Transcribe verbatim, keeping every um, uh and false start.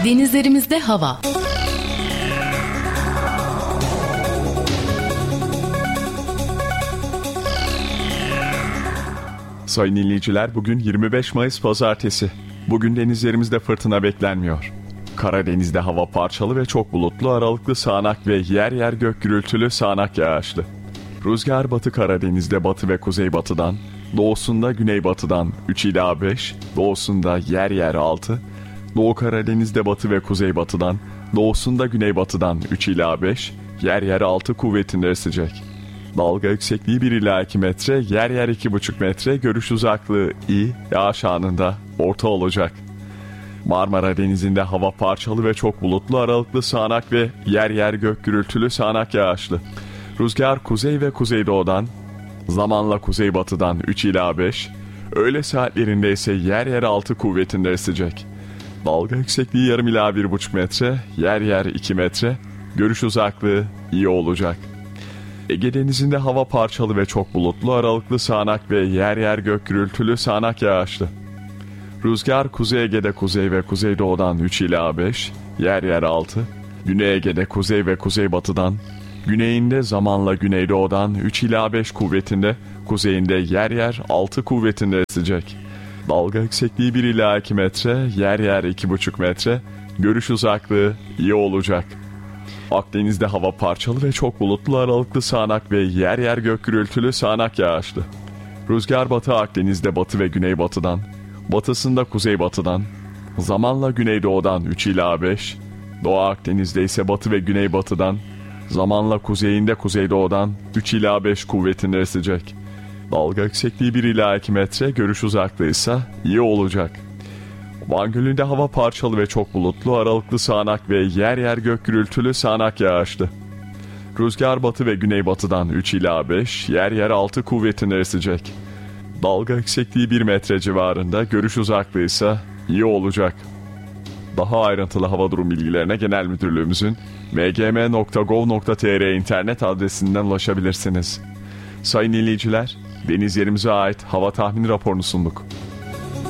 Denizlerimizde hava. Sayın dinleyiciler, bugün yirmi beş Mayıs Pazartesi. Bugün denizlerimizde fırtına beklenmiyor. Karadeniz'de hava parçalı ve çok bulutlu, aralıklı sağanak ve yer yer gök gürültülü sağanak yağışlı. Rüzgar Batı Karadeniz'de batı ve kuzeybatıdan, doğusunda güneybatıdan üç ila beş, doğusunda yer yer altı, Doğu Karadeniz'de batı ve kuzeybatıdan, doğusunda güneybatıdan üç ila beş, yer yer altı kuvvetinde esecek. Dalga yüksekliği bir ila iki metre, yer yer iki buçuk metre, görüş uzaklığı iyi, yağış anında orta olacak. Marmara Denizi'nde hava parçalı ve çok bulutlu, aralıklı sağanak ve yer yer gök gürültülü sağanak yağışlı. Rüzgar kuzey ve kuzeydoğudan, zamanla kuzeybatıdan üç ila beş, öğle saatlerinde ise yer yer altı kuvvetinde esecek. Dalga yüksekliği yarım ila bir buçuk metre, yer yer iki metre, görüş uzaklığı iyi olacak. Ege Denizi'nde hava parçalı ve çok bulutlu, aralıklı sağanak ve yer yer gök gürültülü sağanak yağışlı. Rüzgar Kuzey Ege'de kuzey ve kuzeydoğudan üç ila beş, yer yer altı, Güney Ege'de kuzey ve kuzeybatıdan, güneyinde zamanla güneydoğudan üç ila beş kuvvetinde, kuzeyinde yer yer altı kuvvetinde esecek. Dalga yüksekliği bir ila iki metre, yer yer iki buçuk metre, görüş uzaklığı iyi olacak. Akdeniz'de hava parçalı ve çok bulutlu, aralıklı sağanak ve yer yer gök gürültülü sağanak yağışlı. Rüzgar Batı Akdeniz'de batı ve güneybatıdan, batısında kuzeybatıdan, zamanla güneydoğudan üç ila beş, Doğu Akdeniz'de ise batı ve güneybatıdan, zamanla kuzeyinde kuzeydoğudan üç ila beş kuvvetinde esecek. Dalga yüksekliği bir ila iki metre, görüş uzaklığı ise iyi olacak. Van Gölü'nde hava parçalı ve çok bulutlu, aralıklı sağanak ve yer yer gök gürültülü sağanak yağışlı. Rüzgar batı ve güneybatıdan üç ila beş, yer yer altı kuvvetinde esecek. Dalga yüksekliği bir metre civarında, görüş uzaklığı ise iyi olacak. Daha ayrıntılı hava durum bilgilerine Genel Müdürlüğümüzün m g m nokta gov nokta t r internet adresinden ulaşabilirsiniz. Sayın dinleyiciler, deniz yerimize ait hava tahmini raporunu sunduk.